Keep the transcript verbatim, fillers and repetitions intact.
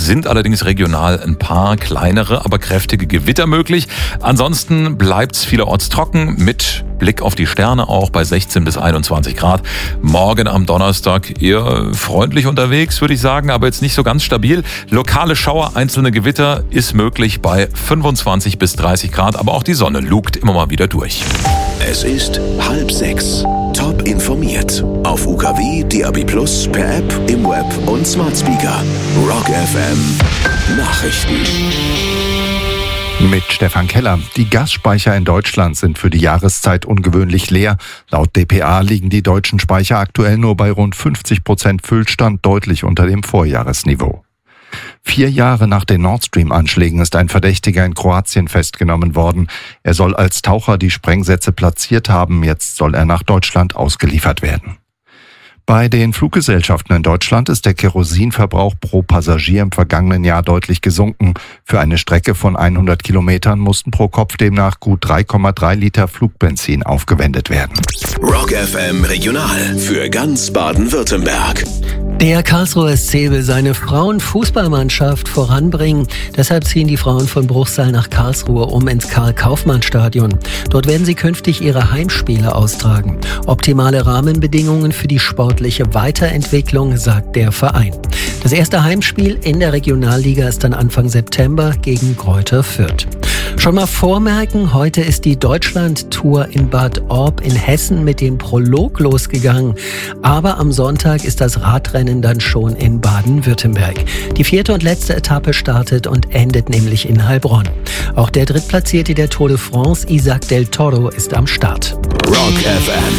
sind allerdings regional ein paar kleinere, aber kräftige Gewitter möglich. Ansonsten bleibt es vielerorts trocken mit Blick auf die Sterne auch bei sechzehn bis einundzwanzig Grad. Morgen am Donnerstag eher freundlich unterwegs, würde ich sagen, aber jetzt nicht so ganz stabil. Lokale Schauer, einzelne Gewitter ist möglich bei fünfundzwanzig bis dreißig Grad, aber auch die Sonne lugt immer mal wieder durch. Es ist halb sechs. Top informiert. Auf U K W, D A B Plus, per App, im Web und Smart Speaker. Rock F M. Nachrichten. Mit Stefan Keller. Die Gasspeicher in Deutschland sind für die Jahreszeit ungewöhnlich leer. Laut D P A liegen die deutschen Speicher aktuell nur bei rund fünfzig Prozent Füllstand, deutlich unter dem Vorjahresniveau. Vier Jahre nach den Nord Stream-Anschlägen ist ein Verdächtiger in Kroatien festgenommen worden. Er soll als Taucher die Sprengsätze platziert haben. Jetzt soll er nach Deutschland ausgeliefert werden. Bei den Fluggesellschaften in Deutschland ist der Kerosinverbrauch pro Passagier im vergangenen Jahr deutlich gesunken. Für eine Strecke von hundert Kilometern mussten pro Kopf demnach gut drei Komma drei Liter Flugbenzin aufgewendet werden. Rock F M Regional für ganz Baden-Württemberg. Der Karlsruher S C will seine Frauenfußballmannschaft voranbringen. Deshalb ziehen die Frauen von Bruchsal nach Karlsruhe um ins Karl-Kaufmann-Stadion. Dort werden sie künftig ihre Heimspiele austragen. Optimale Rahmenbedingungen für die sportliche Weiterentwicklung, sagt der Verein. Das erste Heimspiel in der Regionalliga ist dann Anfang September gegen Greuther Fürth. Schon mal vormerken, heute ist die Deutschland-Tour in Bad Orb in Hessen mit dem Prolog losgegangen. Aber am Sonntag ist das Radrennen dann schon in Baden-Württemberg. Die vierte und letzte Etappe startet und endet nämlich in Heilbronn. Auch der Drittplatzierte der Tour de France, Isaac del Toro, ist am Start. Rock F M.